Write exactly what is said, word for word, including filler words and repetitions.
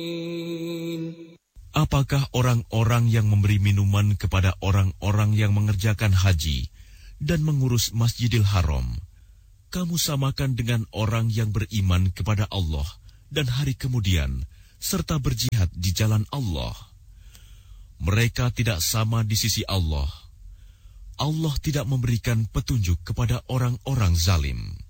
Apakah orang-orang yang memberi minuman kepada orang-orang yang mengerjakan haji dan mengurus Masjidil Haram, kamu samakan dengan orang yang beriman kepada Allah dan hari kemudian, serta berjihad di jalan Allah? Mereka tidak sama di sisi Allah. Allah tidak memberikan petunjuk kepada orang-orang zalim.